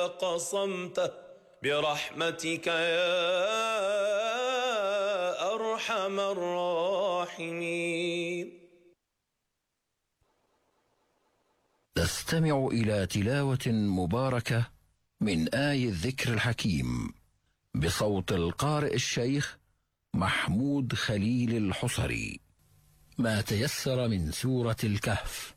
قصمته برحمتك يا أرحم الراحمين. تستمع إلى تلاوة مباركة من آي الذكر الحكيم بصوت القارئ الشيخ محمود خليل الحصري. ما تيسر من سورة الكهف.